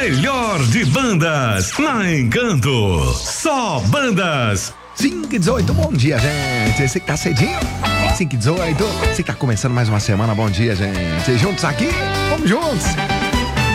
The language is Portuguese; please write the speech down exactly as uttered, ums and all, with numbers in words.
melhor de bandas na Encanto. Só bandas. cinco e dezoito, bom dia, gente. Você que tá cedinho? cinco e dezoito, você que tá começando mais uma semana, bom dia, gente. Juntos aqui, vamos juntos.